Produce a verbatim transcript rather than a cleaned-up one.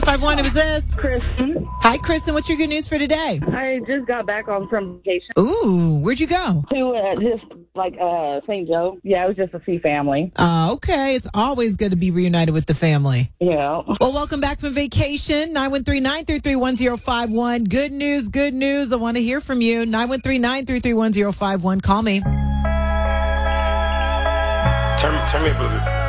five one, it was this. Kristen. Hi, Kristen. What's your good news for today? I just got back on from vacation Ooh, where'd you go? to uh, just like uh, Saint Joe. Yeah, it was just to see family. Uh, okay. It's always good to be reunited with the family. Yeah. Well, welcome back from vacation. nine one three, nine three three, one zero five one. Good news, good news. I want to hear from you. nine one three, nine three three, one zero five one. Call me. Turn, turn me up a little bit.